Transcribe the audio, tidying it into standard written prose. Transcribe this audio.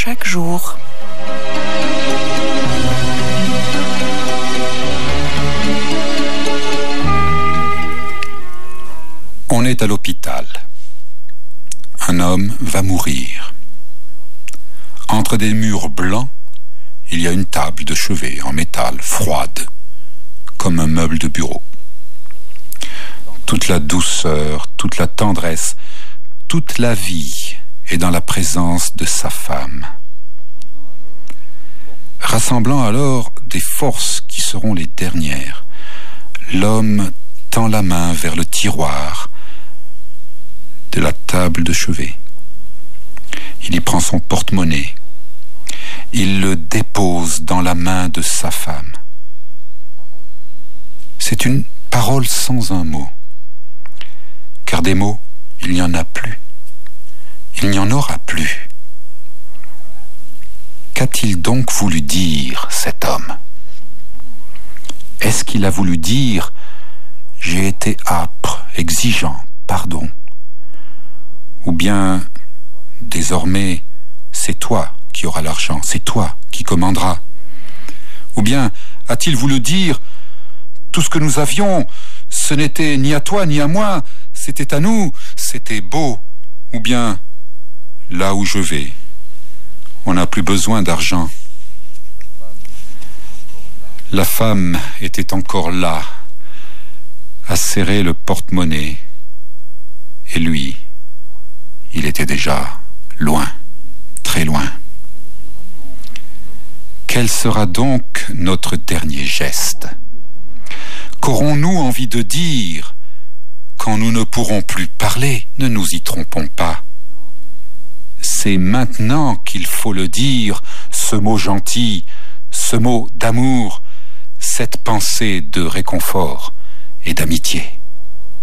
chaque jour. On est à l'hôpital. Un homme va mourir. Entre des murs blancs, il y a une table de chevet en métal, froide, comme un meuble de bureau. Toute la douceur, toute la tendresse, toute la vie est dans la présence de sa femme. Rassemblant alors des forces qui seront les dernières, l'homme tend la main vers le tiroir de la table de chevet. Il y prend son porte-monnaie. Il le dépose dans la main de sa femme. C'est une parole sans un mot. Car des mots, il n'y en a plus. Il n'y en aura plus. Qu'a-t-il donc voulu dire, cet homme? Est-ce qu'il a voulu dire « J'ai été âpre, exigeant, pardon » ou bien « Désormais, c'est toi qui auras l'argent, c'est toi qui commanderas » ou bien a-t-il voulu dire « Tout ce que nous avions, ce n'était ni à toi ni à moi, c'était à nous, c'était beau » ou bien « Là où je vais, on n'a plus besoin d'argent ». La femme était encore là, à serrer le porte-monnaie, et lui, il était déjà loin, très loin. Quel sera donc notre dernier geste? Qu'aurons-nous envie de dire quand nous ne pourrons plus parler? Ne nous y trompons pas. C'est maintenant qu'il faut le dire, ce mot gentil, ce mot d'amour, cette pensée de réconfort et d'amitié.